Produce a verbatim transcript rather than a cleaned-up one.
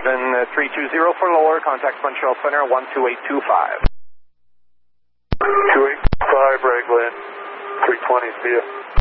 Raglan uh, three two zero for lower, contact Montreal Center one two eight two five. two eight five Raglan, three twenty, see ya.